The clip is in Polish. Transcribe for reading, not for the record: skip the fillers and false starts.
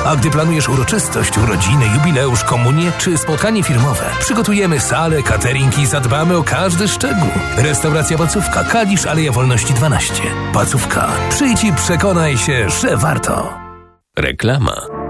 A gdy planujesz uroczystość, urodziny, jubileusz, komunię czy spotkanie firmowe, przygotujemy salę, catering i zadbamy o każdy szczegół. Restauracja Pacówka, Kalisz, Aleja Wolności 12. Pacówka. Przyjdź i przekonaj się, że warto. Reklama.